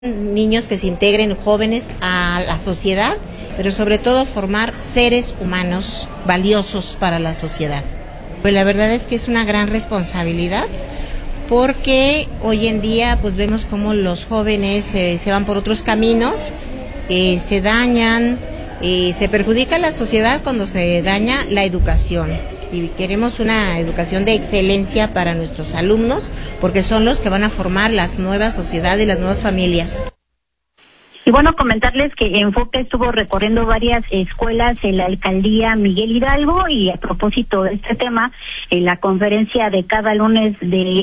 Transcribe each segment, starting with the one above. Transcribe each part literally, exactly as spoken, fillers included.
Niños que se integren, jóvenes, a la sociedad, pero sobre todo formar seres humanos valiosos para la sociedad. Pues la verdad es que es una gran responsabilidad, porque hoy en día pues vemos cómo los jóvenes eh, se van por otros caminos, eh, se dañan, eh, se perjudica a la sociedad cuando se daña la educación. Y queremos una educación de excelencia para nuestros alumnos, porque son los que van a formar las nuevas sociedades y las nuevas familias. Y bueno, comentarles que Enfoque estuvo recorriendo varias escuelas en la alcaldía Miguel Hidalgo, y a propósito de este tema, en la conferencia de cada lunes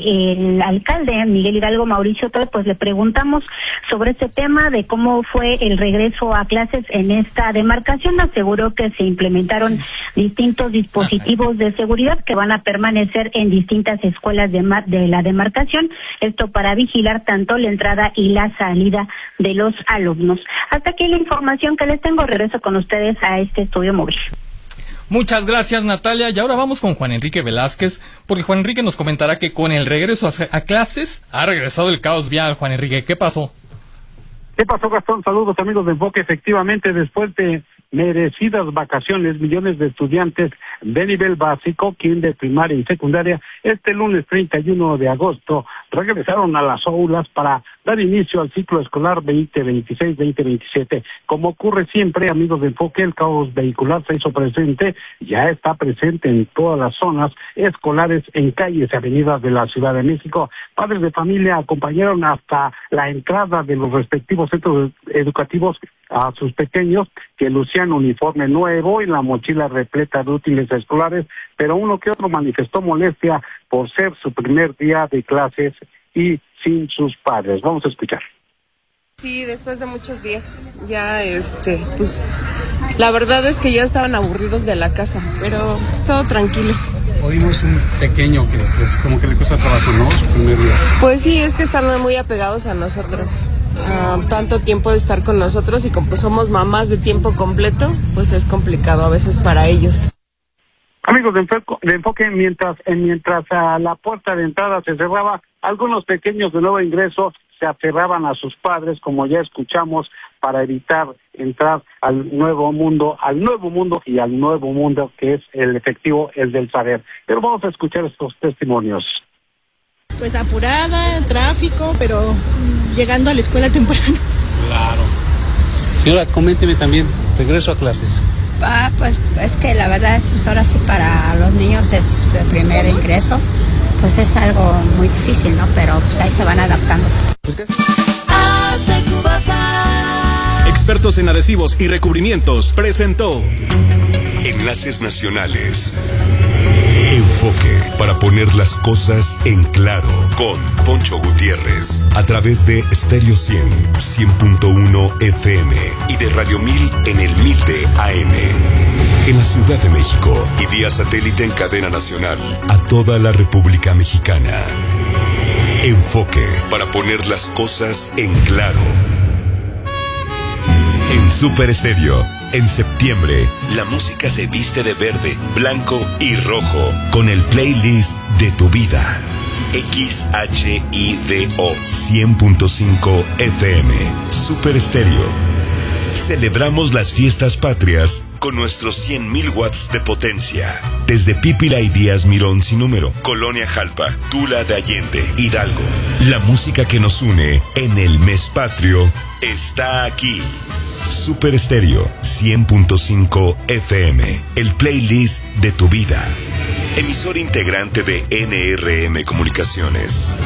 del alcalde Miguel Hidalgo, Mauricio Todd, pues le preguntamos sobre este tema de cómo fue el regreso a clases en esta demarcación. Aseguró que se implementaron distintos dispositivos de seguridad que van a permanecer en distintas escuelas de, mar, de la demarcación, esto para vigilar tanto la entrada y la salida de los alumnos. Hasta aquí la información que les tengo. Regreso con ustedes a este estudio móvil. Muchas gracias, Natalia. Y ahora vamos con Juan Enrique Velázquez, porque Juan Enrique nos comentará que con el regreso a, a clases ha regresado el caos vial. Juan Enrique, ¿qué pasó? ¿Qué pasó, Gastón? Saludos, amigos de Enfoque. Efectivamente, después de merecidas vacaciones, millones de estudiantes de nivel básico, kinder, primaria y secundaria, este lunes treinta y uno de agosto regresaron a las aulas para dar inicio al ciclo escolar veinte veintiséis veinte veintisiete. Como ocurre siempre, amigos de Enfoque, el caos vehicular se hizo presente, ya está presente en todas las zonas escolares, en calles y avenidas de la Ciudad de México. Padres de familia acompañaron hasta la entrada de los respectivos centros educativos a sus pequeños, que lucían uniforme nuevo y la mochila repleta de útiles escolares, pero uno que otro manifestó molestia por ser su primer día de clases y sin sus padres. Vamos a escuchar. Sí, después de muchos días, ya este, pues, la verdad es que ya estaban aburridos de la casa, pero pues, todo tranquilo. Oímos un pequeño que pues como que le cuesta trabajo, ¿no? Su primer día. Pues sí, es que están muy apegados a nosotros. Uh, tanto tiempo de estar con nosotros, y como pues somos mamás de tiempo completo, pues es complicado a veces para ellos. Amigos de Enfoque, de enfoque mientras mientras a la puerta de entrada se cerraba, algunos pequeños de nuevo ingreso se aferraban a sus padres, como ya escuchamos, para evitar entrar al nuevo mundo, al nuevo mundo y al nuevo mundo que es el efectivo, el del saber. Pero vamos a escuchar estos testimonios. Pues apurada, tráfico, pero llegando a la escuela temprano. Claro. Señora, coménteme también, regreso a clases. Ah, pues es que la verdad, pues ahora sí para los niños es el primer ingreso, pues es algo muy difícil, ¿no? Pero pues ahí se van adaptando. Expertos en adhesivos y recubrimientos presentó Enlaces Nacionales. Enfoque, para poner las cosas en claro, con Poncho Gutiérrez, a través de Stereo cien, cien punto uno F M y de Radio mil en el mil de A M. En la Ciudad de México y vía satélite en cadena nacional a toda la República Mexicana. Enfoque, para poner las cosas en claro. En Super Estéreo, en septiembre, la música se viste de verde, blanco y rojo con el playlist de tu vida. X H I V O cien punto cinco F M. Super Estéreo. Celebramos las fiestas patrias con nuestros cien mil watts de potencia. Desde Pípila y Díaz Mirón sin número, Colonia Jalpa, Tula de Allende, Hidalgo. La música que nos une en el mes patrio está aquí. Super Estéreo cien punto cinco F M, el playlist de tu vida. Emisor integrante de N R M Comunicaciones.